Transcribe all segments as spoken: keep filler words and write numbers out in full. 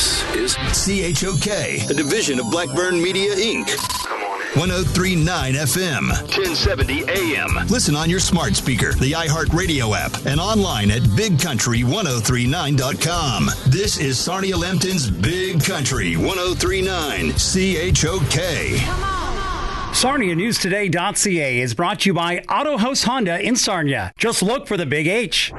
This is C H O K, a division of Blackburn Media, Incorporated. one oh three point nine F M, ten seventy A M. Listen on your smart speaker, the iHeartRadio app, and online at big country ten thirty-nine dot com. This is Sarnia Lambton's Big Country ten thirty-nine C H O K. Sarnia News Today dot C A is brought to you by Auto House Honda in Sarnia. Just look for the big H.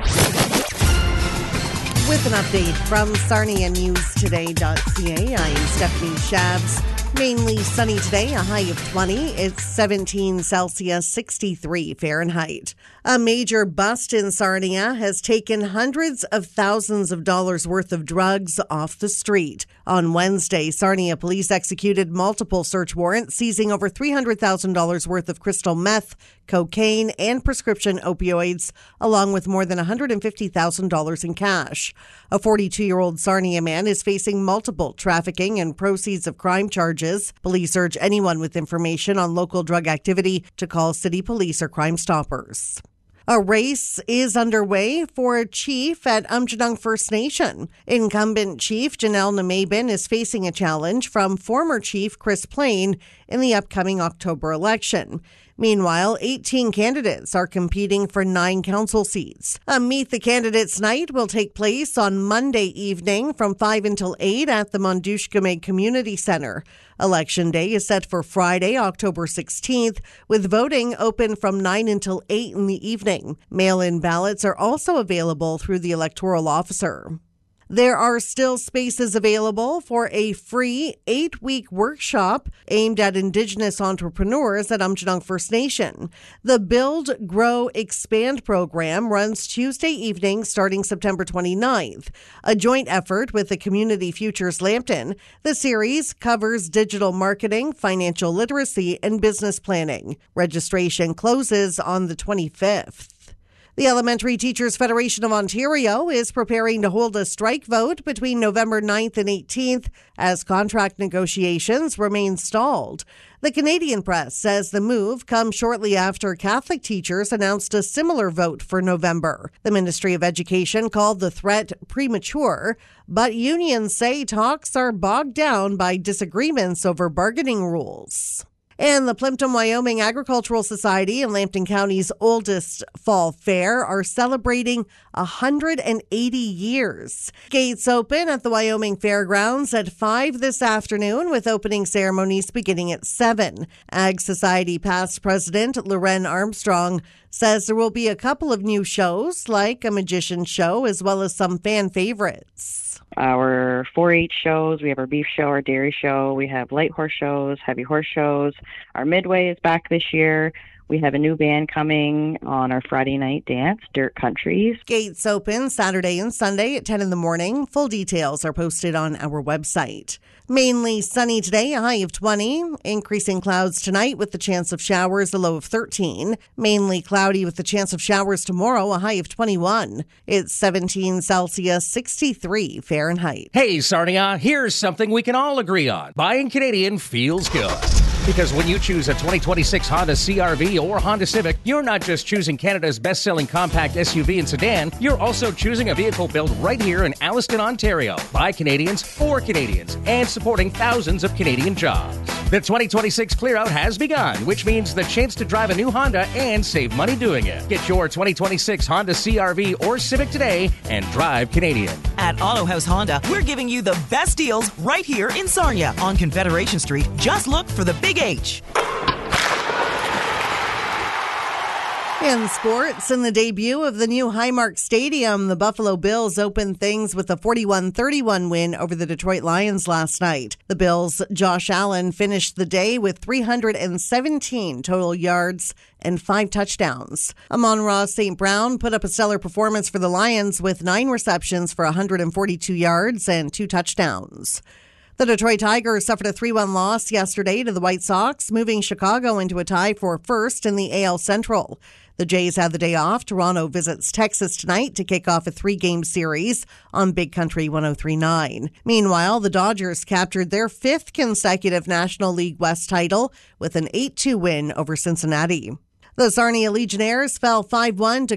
With an update from Sarnia News Today dot C A, I am Stephanie Shabs. Mainly sunny today, a high of twenty. It's seventeen Celsius, sixty-three Fahrenheit. A major bust in Sarnia has taken hundreds of thousands of dollars worth of drugs off the street. On Wednesday, Sarnia police executed multiple search warrants, seizing over three hundred thousand dollars worth of crystal meth, cocaine, and prescription opioids, along with more than one hundred fifty thousand dollars in cash. A forty-two-year-old Sarnia man is facing multiple trafficking and proceeds of crime charges. Police urge anyone with information on local drug activity to call city police or Crime Stoppers. A race is underway for a chief at Aamjiwnaang First Nation. Incumbent Chief Janelle Namaben is facing a challenge from former Chief Chris Plain in the upcoming October election. Meanwhile, eighteen candidates are competing for nine council seats. A Meet the Candidates night will take place on Monday evening from five until eight at the Mondushkameg Community Center. Election Day is set for Friday, October sixteenth, with voting open from nine until eight in the evening. Mail-in ballots are also available through the electoral officer. There are still spaces available for a free eight-week workshop aimed at Indigenous entrepreneurs at Aamjiwnaang First Nation. The Build, Grow, Expand program runs Tuesday evening starting September twenty-ninth. A joint effort with the Community Futures Lambton, the series covers digital marketing, financial literacy, and business planning. Registration closes on the twenty-fifth. The Elementary Teachers Federation of Ontario is preparing to hold a strike vote between November ninth and eighteenth as contract negotiations remain stalled. The Canadian Press says the move comes shortly after Catholic teachers announced a similar vote for November. The Ministry of Education called the threat premature, but unions say talks are bogged down by disagreements over bargaining rules. And the Plimpton, Wyoming Agricultural Society and Lambton County's oldest fall fair are celebrating one hundred eighty years. Gates open at the Wyoming Fairgrounds at five this afternoon, with opening ceremonies beginning at seven. Ag Society past president Loren Armstrong says there will be a couple of new shows, like a magician show, as well as some fan favorites. Our four H shows, we have our beef show, our dairy show, we have light horse shows, heavy horse shows. Our midway is back this year. We have a new band coming on our Friday night dance, Dirt Countries. Gates open Saturday and Sunday at ten in the morning. Full details are posted on our website. Mainly sunny today, a high of twenty. Increasing clouds tonight with the chance of showers, a low of thirteen. Mainly cloudy with the chance of showers tomorrow, a high of twenty-one. It's seventeen Celsius, sixty-three Fahrenheit. Hey, Sarnia, here's something we can all agree on. Buying Canadian feels good. Because when you choose a twenty twenty-six Honda C R V or Honda Civic, you're not just choosing Canada's best-selling compact S U V and sedan, you're also choosing a vehicle built right here in Alliston, Ontario, by Canadians, for Canadians, and supporting thousands of Canadian jobs. The twenty twenty-six clear-out has begun, which means the chance to drive a new Honda and save money doing it. Get your twenty twenty-six Honda C R V or Civic today and drive Canadian. At Auto House Honda, we're giving you the best deals right here in Sarnia on Confederation Street. Just look for the Big H. In sports, in the debut of the new Highmark Stadium, the Buffalo Bills opened things with a forty-one thirty-one win over the Detroit Lions last night. The Bills' Josh Allen finished the day with three hundred seventeen total yards and five touchdowns. Amon-Ra Saint Brown put up a stellar performance for the Lions with nine receptions for one hundred forty-two yards and two touchdowns. The Detroit Tigers suffered a three one loss yesterday to the White Sox, moving Chicago into a tie for first in the A L Central. The Jays had the day off. Toronto visits Texas tonight to kick off a three-game series on Big Country ten thirty-nine. Meanwhile, the Dodgers captured their fifth consecutive National League West title with an eight two win over Cincinnati. The Sarnia Legionnaires fell five one to